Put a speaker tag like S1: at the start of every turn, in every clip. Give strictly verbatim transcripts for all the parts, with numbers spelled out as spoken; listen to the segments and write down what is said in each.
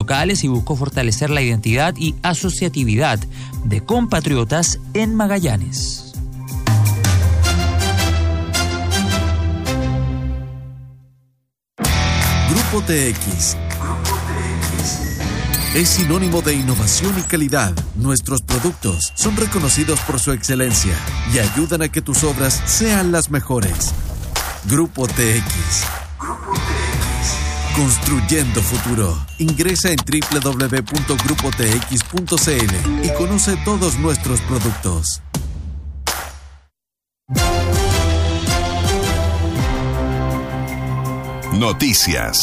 S1: locales y buscó fortalecer la identidad y asociatividad de compatriotas en Magallanes.
S2: Grupo T X es sinónimo de innovación y calidad. Nuestros productos son reconocidos por su excelencia y ayudan a que tus obras sean las mejores. Grupo T X. Construyendo futuro. Ingresa en doble u doble u doble u punto grupo t x punto c l y conoce todos nuestros productos.
S3: Noticias.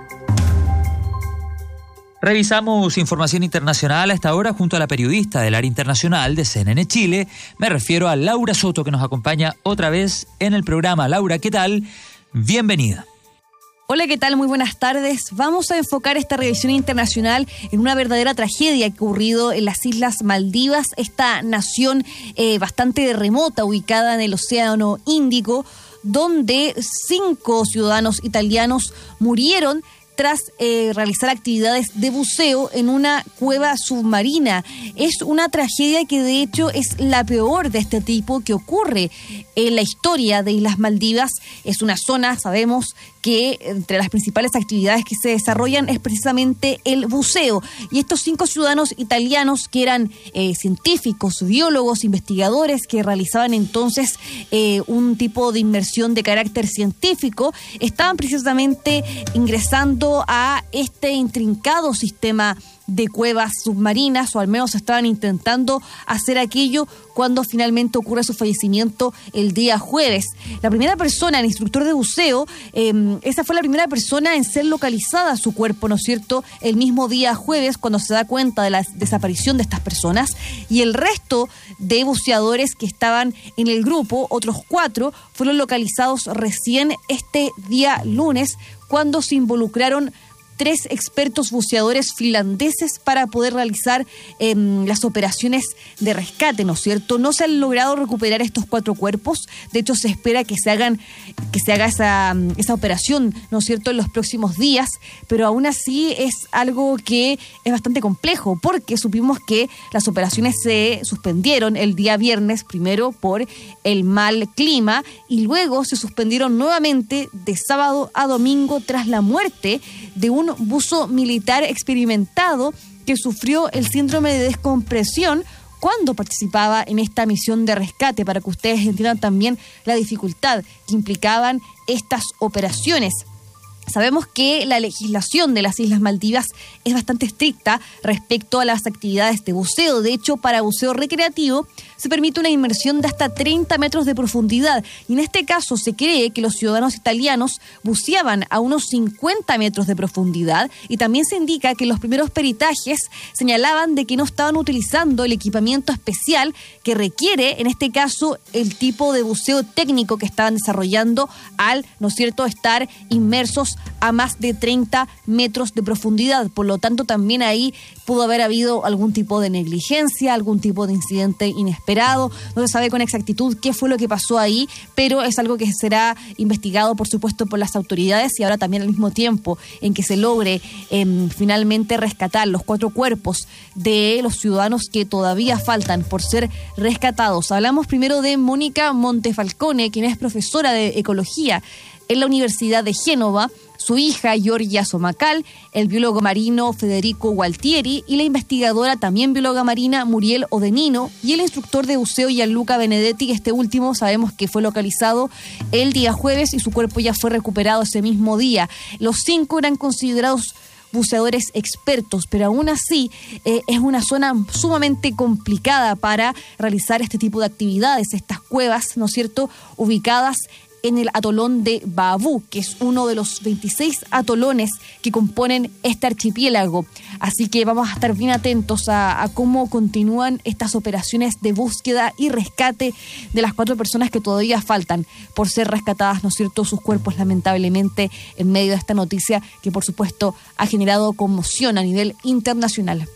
S1: Revisamos información internacional a esta hora junto a la periodista del área internacional de C N N Chile. Me refiero a Laura Soto, que nos acompaña otra vez en el programa. Laura, ¿qué tal? Bienvenida.
S4: Hola, ¿qué tal? Muy buenas tardes. Vamos a enfocar esta revisión internacional en una verdadera tragedia que ha ocurrido en las Islas Maldivas, esta nación eh, bastante remota ubicada en el Océano Índico, donde cinco ciudadanos italianos murieron tras eh, realizar actividades de buceo en una cueva submarina. Es una tragedia que de hecho es la peor de este tipo que ocurre en la historia de Islas Maldivas. Es una zona, sabemos, que entre las principales actividades que se desarrollan es precisamente el buceo. Y estos cinco ciudadanos italianos que eran eh, científicos, biólogos, investigadores, que realizaban entonces eh, un tipo de inmersión de carácter científico, estaban precisamente ingresando a este intrincado sistema de cuevas submarinas, o al menos estaban intentando hacer aquello cuando finalmente ocurre su fallecimiento el día jueves. La primera persona, el instructor de buceo, eh, esa fue la primera persona en ser localizada su cuerpo, ¿no es cierto?, el mismo día jueves, cuando se da cuenta de la desaparición de estas personas, y el resto de buceadores que estaban en el grupo, otros cuatro, fueron localizados recién este día lunes, cuando se involucraron tres expertos buceadores finlandeses para poder realizar eh, las operaciones de rescate, ¿no es cierto? No se han logrado recuperar estos cuatro cuerpos. De hecho, se espera que se hagan, que se haga esa, esa operación, ¿no es cierto?, en los próximos días, pero aún así es algo que es bastante complejo, porque supimos que las operaciones se suspendieron el día viernes, primero por el mal clima, y luego se suspendieron nuevamente de sábado a domingo tras la muerte de un buzo militar experimentado que sufrió el síndrome de descompresión cuando participaba en esta misión de rescate, para que ustedes entiendan también la dificultad que implicaban estas operaciones. Sabemos que la legislación de las Islas Maldivas es bastante estricta respecto a las actividades de buceo. De hecho, para buceo recreativo se permite una inmersión de hasta treinta metros de profundidad. Y en este caso se cree que los ciudadanos italianos buceaban a unos cincuenta metros de profundidad. Y también se indica que los primeros peritajes señalaban de que no estaban utilizando el equipamiento especial que requiere, en este caso, el tipo de buceo técnico que estaban desarrollando al, ¿no es cierto?, estar inmersos a más de treinta metros de profundidad. Por lo tanto, también ahí pudo haber habido algún tipo de negligencia, algún tipo de incidente inesperado. No se sabe con exactitud qué fue lo que pasó ahí, pero es algo que será investigado, por supuesto, por las autoridades, y ahora también al mismo tiempo en que se logre eh, finalmente rescatar los cuatro cuerpos de los ciudadanos que todavía faltan por ser rescatados. Hablamos primero de Mónica Montefalcone, quien es profesora de ecología en la Universidad de Génova, su hija Giorgia Somacal, el biólogo marino Federico Gualtieri y la investigadora, también bióloga marina, Muriel Odenino, y el instructor de buceo Gianluca Benedetti, que este último sabemos que fue localizado el día jueves y su cuerpo ya fue recuperado ese mismo día. Los cinco eran considerados buceadores expertos, pero aún así eh, es una zona sumamente complicada para realizar este tipo de actividades, estas cuevas, ¿no es cierto?, ubicadas en el atolón de Baabú, que es uno de los veintiséis atolones que componen este archipiélago. Así que vamos a estar bien atentos a, a cómo continúan estas operaciones de búsqueda y rescate de las cuatro personas que todavía faltan por ser rescatadas, ¿no es cierto?, sus cuerpos, lamentablemente, en medio de esta noticia que, por supuesto, ha generado conmoción a nivel internacional.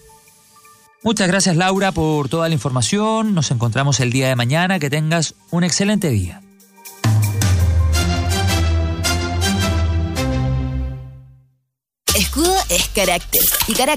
S1: Muchas gracias, Laura, por toda la información. Nos encontramos el día de mañana. Que tengas un excelente día.
S5: Escudo es carácter y carácter